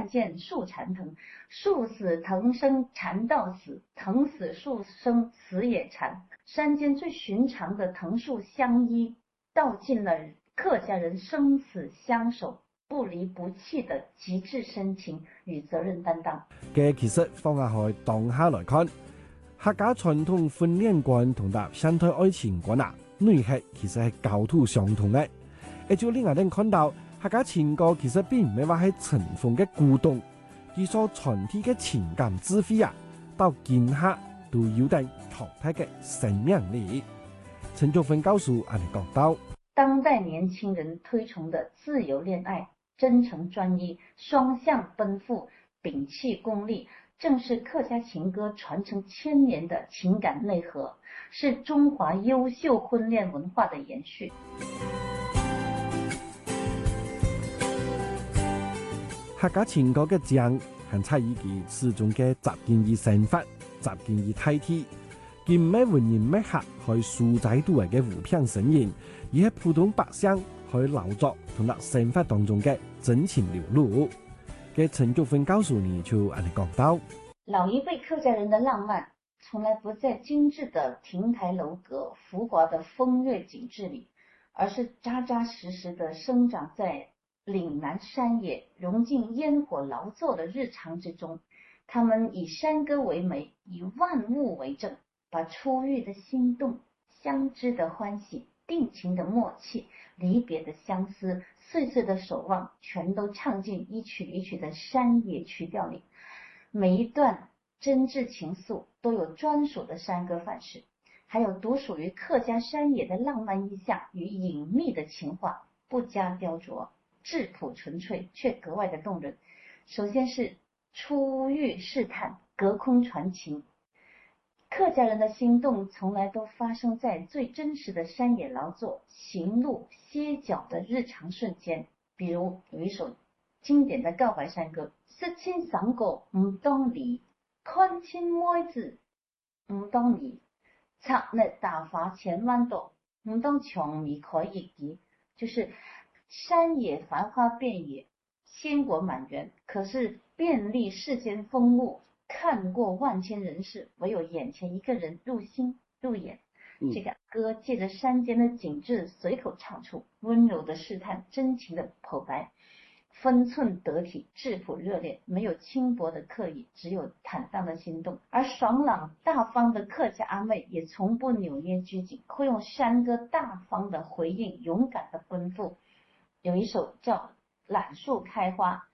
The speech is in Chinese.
看见树缠藤，树死藤生，缠到死，藤死树生，死也缠。山间最寻常的藤树相依，道尽了客家人生死相守、不离不棄的極致深情與責任擔當。 其實放下去當下來看，客家傳統婚戀觀同搭現代愛情觀內核其實係高度相同嘅。而就另外人看到客家情歌其實並唔係話係塵封嘅古董，佢所傳遞嘅情感智慧到今刻都有待淘汰嘅生命力。陳竹芬教授咁樣講到， 當代年輕人推崇的自由戀愛、真誠專一、雙向奔赴、摒棄功利，正是客家情歌傳承千年的情感內核，是中華優秀婚戀文化的延續。 客家情歌嘅正係差異佢始終嘅習慣於生活、習慣於態度，佢唔係文言咩客去數仔度嘅互評聲音，而係普通百姓去勞作同埋生活當中嘅真情流露。嘅陳竹芬教授呢就咁樣講到， 老一輩客家人的浪漫，從來不在精緻的亭台樓閣、浮華的風月景致裏，而是扎扎實實的生長在嶺南山野，融進煙火勞作的日常之中。他們以山歌為媒，以萬物為證，把初遇的心動、相知的歡喜、定情的默契、離別的相思、歲歲的守望，全都唱進一曲一曲的山野曲調裏。每一段真摯情愫都有專屬的山歌範式，還有獨屬於客家山野的浪漫意象與隱秘的情話，不加雕琢，質樸純粹，卻格外的動人。首先是初遇試探，隔空傳情。客家人的心動從來都發生在最真實的山野勞作、行路、歇腳的日常瞬間。比如有一首經典的告白山歌，識親三個唔當你，看親妹子唔當你，插力大發千萬朵，唔當長米開一集。就是山野繁花遍野，鮮果滿園，可是遍歷世間風物，看過萬千人世，唯有眼前一個人入心入眼。這個歌借着山間的景致隨口唱出，溫柔的試探，真情的剖白，分寸得體，質樸熱烈，沒有輕薄的刻意，只有坦蕩的心動。而爽朗大方的客家阿妹也從不扭捏拘謹，會用山歌大方的回應，勇敢的奔赴。有一首叫《攬樹開花》，